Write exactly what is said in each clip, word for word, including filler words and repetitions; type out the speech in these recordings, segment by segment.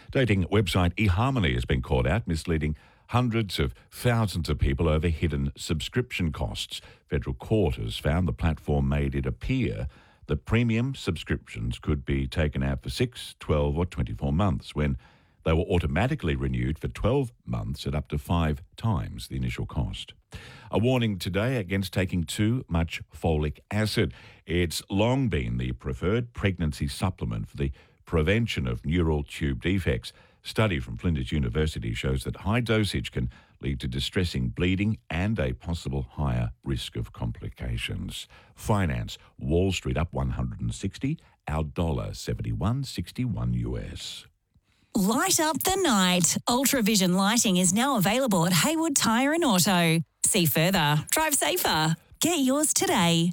Dating website eHarmony has been called out, misleading hundreds of thousands of people over hidden subscription costs. Federal court has found the platform made it appear that premium subscriptions could be taken out for six, twelve or twenty-four months when they were automatically renewed for twelve months at up to five times the initial cost. A warning today against taking too much folic acid. It's long been the preferred pregnancy supplement for the prevention of neural tube defects. Study from Flinders University shows that high dosage can lead to distressing bleeding and a possible higher risk of complications. Finance, Wall Street up one hundred sixty, our dollar seventy-one sixty-one U S. Light up the night. Ultravision lighting is now available at Haywood Tyre and Auto. See further. Drive safer. Get yours today.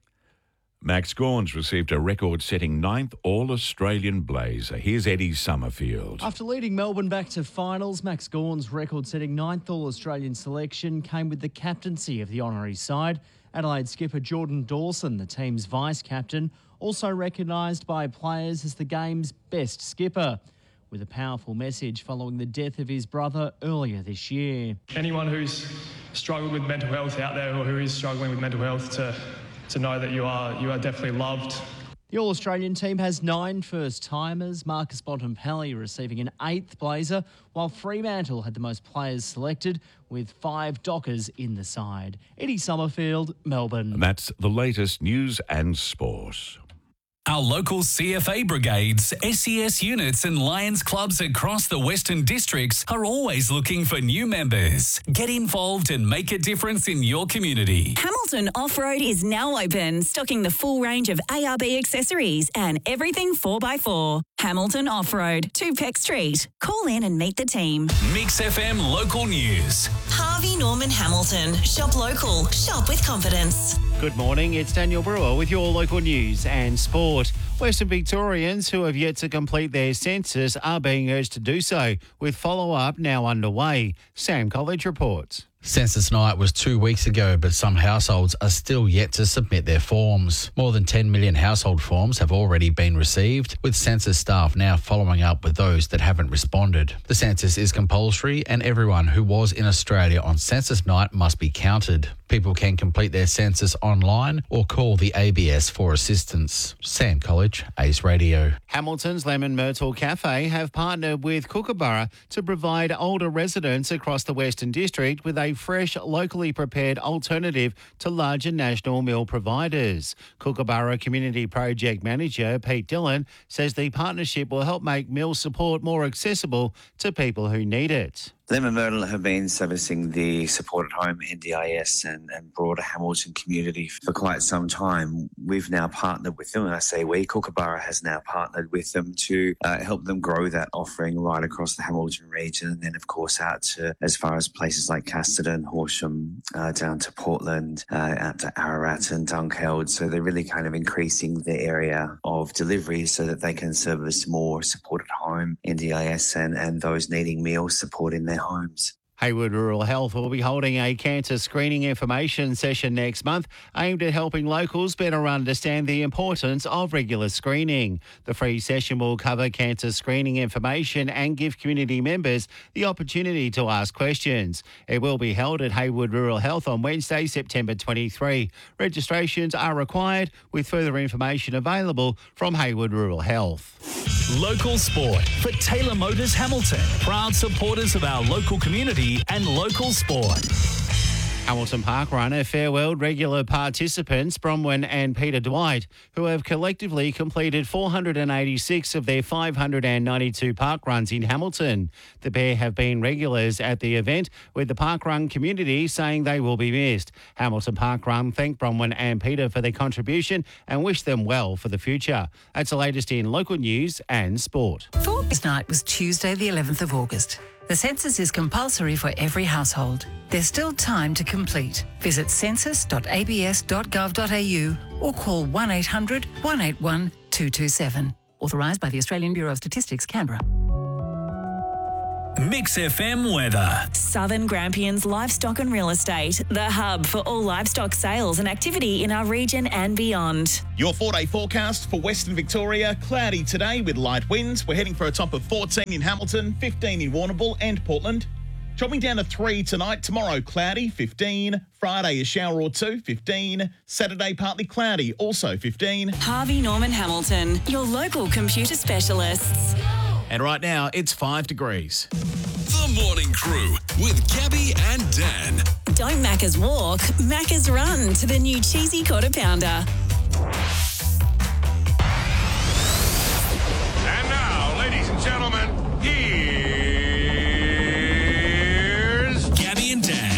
Max Gawn's received a record-setting ninth All-Australian blazer. Here's Eddie Summerfield. After leading Melbourne back to finals, Max Gawn's record-setting ninth All-Australian selection came with the captaincy of the honorary side. Adelaide skipper Jordan Dawson, the team's vice-captain, also recognised by players as the game's best skipper, with a powerful message following the death of his brother earlier this year. Anyone who's struggled with mental health out there or who is struggling with mental health to to know that you are you are definitely loved. The All-Australian team has nine first-timers, Marcus Bontempelli receiving an eighth blazer, while Fremantle had the most players selected, with five Dockers in the side. Eddie Summerfield, Melbourne. And that's the latest news and sport. Our local C F A brigades, S E S units and Lions clubs across the Western Districts are always looking for new members. Get involved and make a difference in your community. Hamilton Off-Road is now open, stocking the full range of A R B accessories and everything four by four. Hamilton Off-Road, two Peck Street. Call in and meet the team. Mix F M local news. Harvey Norman Hamilton. Shop local. Shop with confidence. Good morning, it's Daniel Brewer with your local news and sport. Western Victorians who have yet to complete their census are being urged to do so, with follow-up now underway. Sam College reports. Census night was two weeks ago, but some households are still yet to submit their forms. More than ten million household forms have already been received, with census staff now following up with those that haven't responded. The census is compulsory and everyone who was in Australia on census night must be counted. People can complete their census online or call the A B S for assistance. Sam College, Ace Radio. Hamilton's Lemon Myrtle Cafe have partnered with Kookaburra to provide older residents across the Western District with a fresh, locally prepared alternative to larger national meal providers. Kookaburra Community Project Manager Pete Dillon says the partnership will help make meal support more accessible to people who need it. Lemon Myrtle have been servicing the supported home, N D I S and, and broader Hamilton community for quite some time. We've now partnered with them, and I say we, Kookaburra has now partnered with them to uh, help them grow that offering right across the Hamilton region, and then of course out to as far as places like Casterton, Horsham, uh, down to Portland, uh, out to Ararat and Dunkeld. So they're really kind of increasing the area of delivery so that they can service more supported home, N D I S and, and those needing meal support in their homes. Haywood Rural Health will be holding a cancer screening information session next month aimed at helping locals better understand the importance of regular screening. The free session will cover cancer screening information and give community members the opportunity to ask questions. It will be held at Haywood Rural Health on Wednesday, September twenty-third. Registrations are required, with further information available from Haywood Rural Health. Local sport for Taylor Motors Hamilton. Proud supporters of our local community and local sport. Hamilton Park Run have farewelled regular participants Bronwyn and Peter Dwight, who have collectively completed four hundred eighty-six of their five hundred ninety-two park runs in Hamilton. The pair have been regulars at the event, with the park run community saying they will be missed. Hamilton Park Run thanked Bronwyn and Peter for their contribution and wish them well for the future. That's the latest in local news and sport. August night was Tuesday the eleventh of August. The census is compulsory for every household. There's still time to complete. Visit census dot a b s dot gov dot a u or call one eight hundred, one eight one, two two seven. Authorised by the Australian Bureau of Statistics, Canberra. Mix F M weather. Southern Grampians Livestock and Real Estate, the hub for all livestock sales and activity in our region and beyond. Your four-day forecast for Western Victoria. Cloudy today with light winds. We're heading for a top of fourteen in Hamilton, fifteen in Warrnambool and Portland. Dropping down to three tonight. Tomorrow, cloudy, fifteen. Friday, a shower or two, fifteen. Saturday, partly cloudy, also fifteen. Harvey Norman Hamilton, your local computer specialists. And right now, it's five degrees. The Morning Crew with Gabby and Dan. Don't Macca's walk, Macca's run to the new cheesy quarter pounder. And now, ladies and gentlemen, here's Gabby and Dan.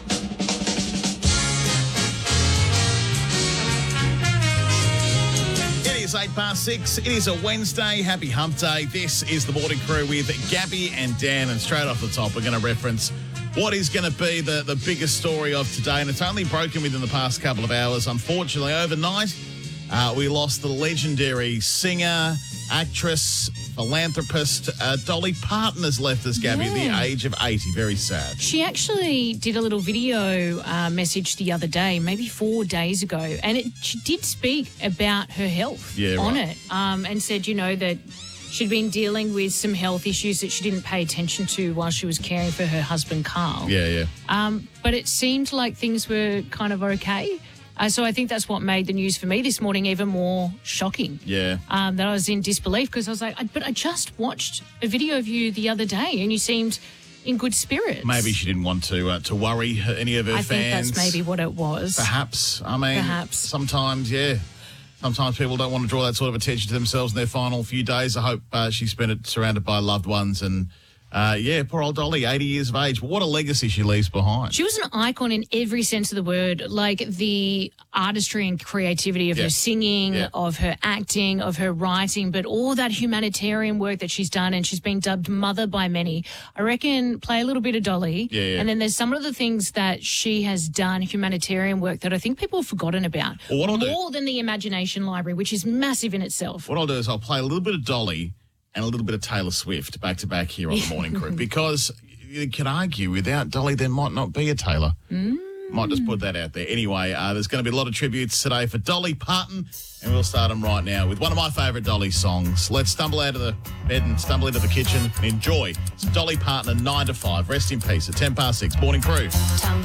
Eight past six. It is a Wednesday. Happy hump day. This is the Morning Crew with Gabby and Dan. And straight off the top, we're going to reference what is going to be the, the biggest story of today. And it's only broken within the past couple of hours. Unfortunately, overnight, uh, we lost the legendary singer, actress, philanthropist, uh, Dolly Parton has left us, Gabby, at Yeah. the age of eighty. Very sad. She actually did a little video uh, message the other day, maybe four days ago, and it, she did speak about her health Yeah, on right. it um, and said, you know, that she'd been dealing with some health issues that she didn't pay attention to while she was caring for her husband, Carl. Yeah, yeah. Um, but it seemed like things were kind of okay. Uh, so I think that's what made the news for me this morning even more shocking. Yeah. Um, that I was in disbelief because I was like, I, but I just watched a video of you the other day and you seemed in good spirits. Maybe she didn't want to uh, to worry her- any of her I fans. think that's maybe what it was. Perhaps. I mean, Perhaps. sometimes, yeah. Sometimes people don't want to draw that sort of attention to themselves in their final few days. I hope uh, she spent it surrounded by loved ones. And, uh, yeah, poor old Dolly, eighty years of age. But what a legacy she leaves behind. She was an icon in every sense of the word, like the artistry and creativity of Yeah. her singing, Yeah. of her acting, of her writing, but all that humanitarian work that she's done, and she's been dubbed mother by many. I reckon play a little bit of Dolly. Yeah, yeah. And then there's some of the things that she has done, humanitarian work, that I think people have forgotten about. Well, what I'll do- More than the Imagination Library, which is massive in itself. What I'll do is I'll play a little bit of Dolly and a little bit of Taylor Swift back to back here on the Morning Crew, because you could argue without Dolly there might not be a Taylor. Mm. Might just put that out there. Anyway, uh, there's going to be a lot of tributes today for Dolly Parton, and we'll start them right now with one of my favourite Dolly songs. Let's stumble out of the bed and stumble into the kitchen and enjoy some Dolly Parton at nine to five. Rest in peace at ten past six. Morning Crew.